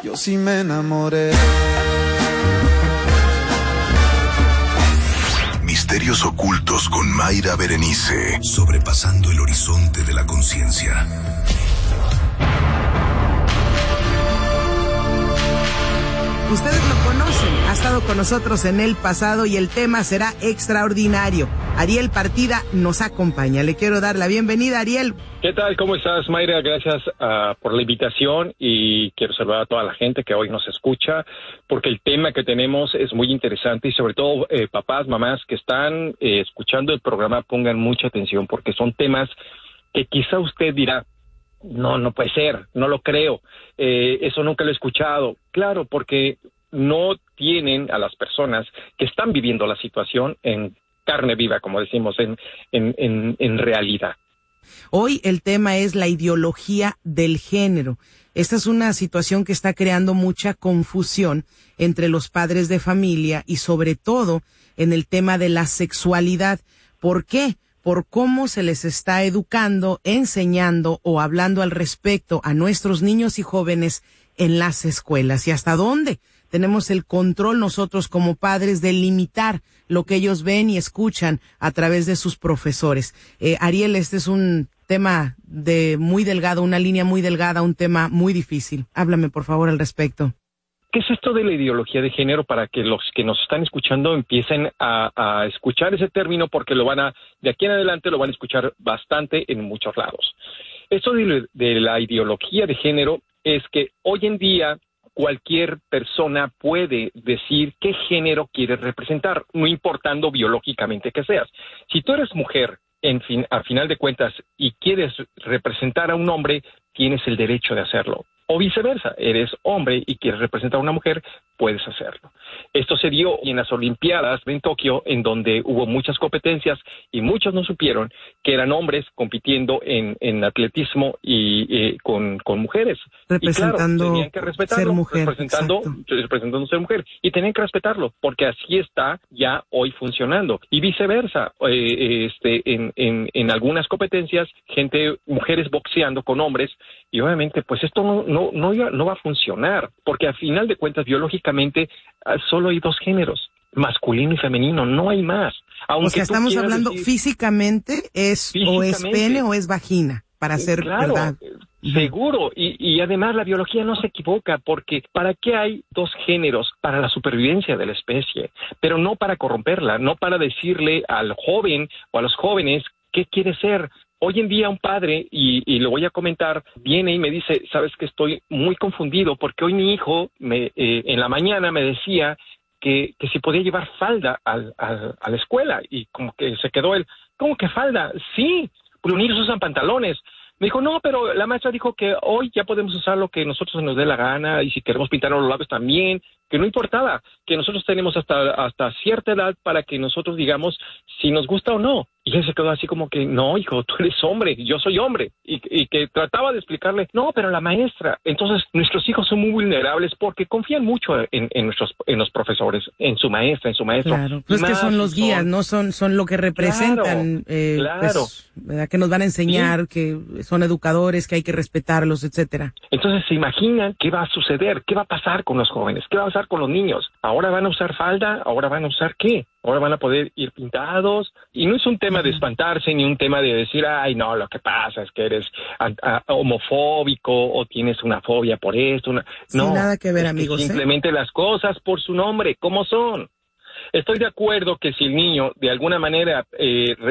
yo sí me enamoré. Misterios ocultos con Mayra Berenice, sobrepasando el horizonte de la conciencia. Ustedes lo conocen, ha estado con nosotros en el pasado y el tema será extraordinario. Ariel Partida nos acompaña. Le quiero dar la bienvenida, Ariel. ¿Qué tal? ¿Cómo estás, Mayra? Gracias por la invitación y quiero saludar a toda la gente que hoy nos escucha porque el tema que tenemos es muy interesante y sobre todo papás, mamás que están escuchando el programa pongan mucha atención porque son temas que quizá usted dirá, no puede ser, no lo creo, eso nunca lo he escuchado. Claro, porque no tienen a las personas que están viviendo la situación en carne viva, como decimos, en realidad. Hoy el tema es la ideología del género. Esta es una situación que está creando mucha confusión entre los padres de familia y sobre todo en el tema de la sexualidad. ¿Por qué? Por cómo se les está educando, enseñando o hablando al respecto a nuestros niños y jóvenes en las escuelas y hasta dónde tenemos el control nosotros como padres de limitar lo que ellos ven y escuchan a través de sus profesores. Ariel, este es un tema muy delgado, una línea muy delgada, un tema muy difícil. Háblame por favor al respecto. ¿Qué es esto de la ideología de género para que los que nos están escuchando empiecen a escuchar ese término porque de aquí en adelante lo van a escuchar bastante en muchos lados? Esto de la ideología de género es que hoy en día cualquier persona puede decir qué género quiere representar, no importando biológicamente que seas. Si tú eres mujer, a final de cuentas, y quieres representar a un hombre, tienes el derecho de hacerlo. O viceversa, eres hombre y quieres representar a una mujer, puedes hacerlo. Esto se dio en las Olimpiadas en Tokio, en donde hubo muchas competencias y muchos no supieron que eran hombres compitiendo en atletismo y con mujeres. Representando, y claro, tenían que respetarlo, ser mujer. representando ser mujer. Y tenían que respetarlo, porque así está ya hoy funcionando. Y viceversa, en algunas competencias, mujeres boxeando con hombres, y obviamente pues esto no va a funcionar, porque al final de cuentas biológicamente solo hay dos géneros, masculino y femenino, no hay más. Aunque o sea, estamos hablando físicamente, o es pene o es vagina, para ser claro, verdad. Seguro, y además la biología no se equivoca, porque ¿para qué hay dos géneros? Para la supervivencia de la especie, pero no para corromperla, no para decirle al joven o a los jóvenes qué quiere ser. Hoy en día un padre, y lo voy a comentar, viene y me dice, sabes que estoy muy confundido porque hoy mi hijo en la mañana me decía que si podía llevar falda a la escuela, y como que se quedó él, ¿cómo que falda? Sí, los niños usan pantalones. Me dijo, no, pero la maestra dijo que hoy ya podemos usar lo que nosotros nos dé la gana, y si queremos pintarnos los labios también, que no importaba, que nosotros tenemos hasta cierta edad para que nosotros digamos si nos gusta o no. Y él se quedó así como que, no, hijo, tú eres hombre, yo soy hombre. Y que trataba de explicarle, no, pero la maestra. Entonces, nuestros hijos son muy vulnerables porque confían mucho en los profesores, en su maestra, en su maestro. Claro, pues que son los guías, ¿no? Son lo que representan, claro. Pues, ¿verdad? Que nos van a enseñar, sí, que son educadores, que hay que respetarlos, etcétera. Entonces, ¿se imaginan qué va a suceder? ¿Qué va a pasar con los jóvenes? ¿Qué va a pasar con los niños? ¿Ahora van a usar falda? ¿Ahora van a usar qué? Ahora van a poder ir pintados, y no es un tema de espantarse ni un tema de decir, ay, no, lo que pasa es que eres homofóbico o tienes una fobia por esto. No, sin nada que ver, amigos. Simplemente las cosas por su nombre, ¿cómo son? Estoy de acuerdo que si el niño de alguna manera